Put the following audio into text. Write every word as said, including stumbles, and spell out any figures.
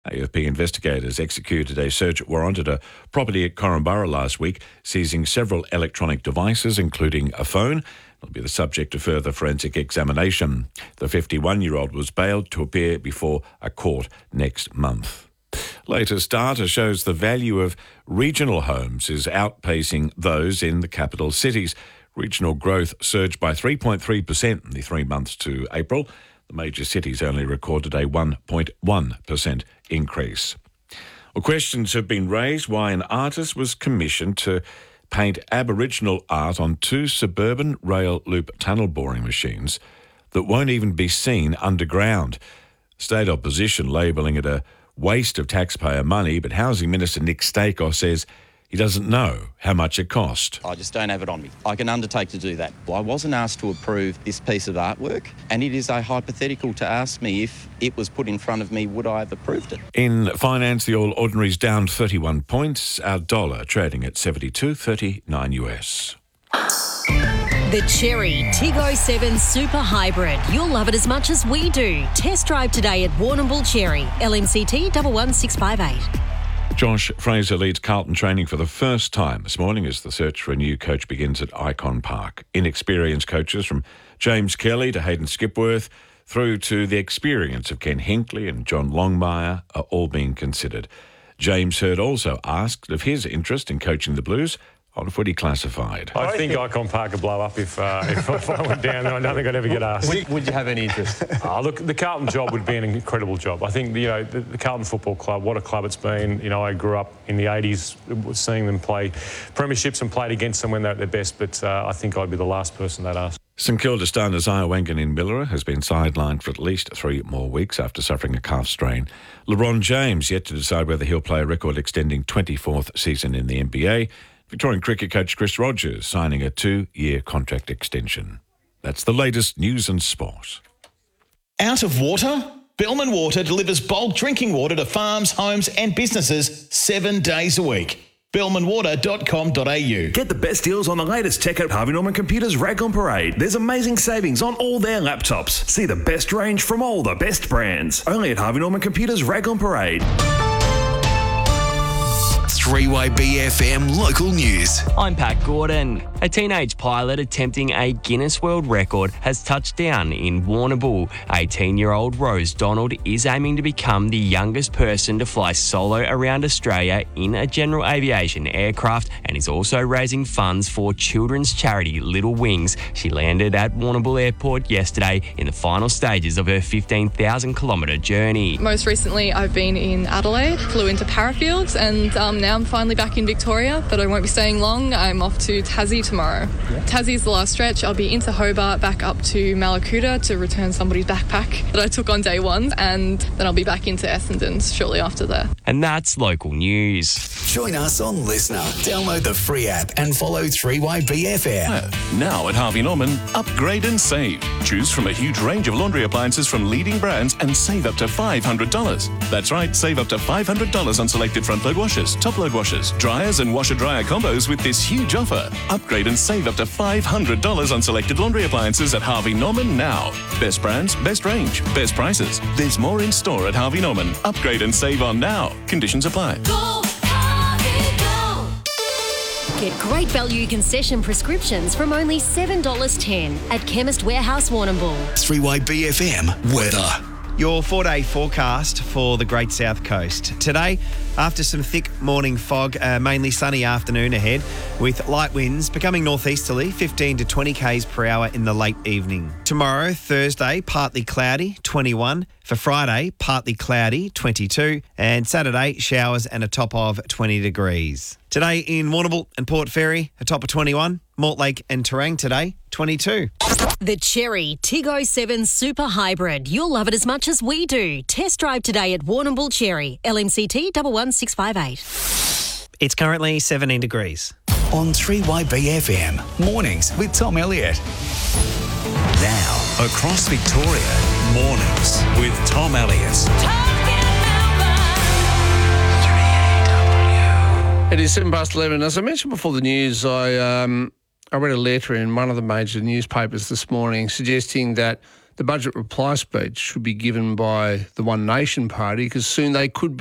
A F P investigators executed a search warrant at a property at Corumburra last week, seizing several electronic devices, including a phone. It'll be the subject of further forensic examination. The fifty-one-year-old was bailed to appear before a court next month. Latest data shows the value of regional homes is outpacing those in the capital cities. Regional growth surged by three point three percent in the three months to April. The major cities only recorded a one point one percent increase. Well, questions have been raised why an artist was commissioned to paint Aboriginal art on two suburban rail loop tunnel boring machines that won't even be seen underground. State opposition labelling it a waste of taxpayer money, but Housing Minister Nick Stakos says he doesn't know how much it cost. I just don't have it on me. I can undertake to do that. I wasn't asked to approve this piece of artwork, and it is a hypothetical to ask me if it was put in front of me, would I have approved it? In finance, the All Ordinary's down thirty-one points. Our dollar trading at seventy-two thirty-nine U S. The Cherry Tig oh seven Super Hybrid. You'll love it as much as we do. Test drive today at Warrnambool Cherry. L M C T one one six five eight. Josh Fraser leads Carlton training for the first time this morning as the search for a new coach begins at Icon Park. Inexperienced coaches from James Kelly to Hayden Skipworth through to the experience of Ken Hinkley and John Longmire are all being considered. James Hird also asked of his interest in coaching the Blues on Footy Classified. I think Icon Park would blow up if, uh, if, if I went down there. I don't think I'd ever get asked. Would, would you have any interest? Oh, look, the Carlton job would be an incredible job. I think, you know, the, the Carlton Football Club, what a club it's been. You know, I grew up in the eighties seeing them play premierships and played against them when they're at their best, but uh, I think I'd be the last person they'd ask. St Kilda star Isaiah Wangan in Miller has been sidelined for at least three more weeks after suffering a calf strain. LeBron James yet to decide whether he'll play a record-extending twenty-fourth season in the N B A. Victorian cricket coach Chris Rogers signing a two-year contract extension. That's the latest news and sport. Out of water? Bellman Water delivers bulk drinking water to farms, homes and businesses seven days a week. bellman water dot com dot a u. Get the best deals on the latest tech at Harvey Norman Computers Raglan Parade. There's amazing savings on all their laptops. See the best range from all the best brands. Only at Harvey Norman Computers Raglan Parade. three Y B F M local news. I'm Pat Gordon. A teenage pilot attempting a Guinness World Record has touched down in Warrnambool. eighteen-year-old Rose Donald is aiming to become the youngest person to fly solo around Australia in a general aviation aircraft and is also raising funds for children's charity Little Wings. She landed at Warrnambool Airport yesterday in the final stages of her fifteen thousand kilometre journey. Most recently, I've been in Adelaide, flew into Parafields, and um, now I'm finally back in Victoria, but I won't be staying long. I'm off to Tassie tomorrow. Yeah. Tassie's the last stretch. I'll be into Hobart, back up to Malakuta to return somebody's backpack that I took on day one, and then I'll be back into Essendon shortly after that. And that's local news. Join us on Listener. Download the free app and follow three Y B F M. Now at Harvey Norman, upgrade and save. Choose from a huge range of laundry appliances from leading brands and save up to five hundred dollars. That's right, save up to five hundred dollars on selected front-load washers, top-load washers, dryers and washer-dryer combos with this huge offer. Upgrade and save up to five hundred dollars on selected laundry appliances at Harvey Norman now. Best brands, best range, best prices. There's more in store at Harvey Norman. Upgrade and save on now. Conditions apply. Go, Harvey, go. Get great value concession prescriptions from only seven dollars ten at Chemist Warehouse Warrnambool. three Y B F M weather. Your four-day forecast for the Great South Coast. Today, after some thick morning fog, uh, mainly sunny afternoon ahead, with light winds becoming northeasterly, fifteen to twenty kays per hour in the late evening. Tomorrow, Thursday, partly cloudy, twenty-one. For Friday, partly cloudy, twenty-two. And Saturday, showers and a top of twenty degrees. Today in Warrnambool and Port Fairy, a top of twenty-one. Mortlake and Terang today, twenty-two. The Cherry Tig oh seven Super Hybrid. You'll love it as much as we do. Test drive today at Warrnambool Cherry. L M C T one one six five eight. It's currently seventeen degrees. On three Y B F M, mornings with Tom Elliott. Now, across Victoria, mornings with Tom Elliott. It is seven past eleven. As I mentioned before the news, I um, I read a letter in one of the major newspapers this morning suggesting that the budget reply speech should be given by the One Nation Party, because soon they could be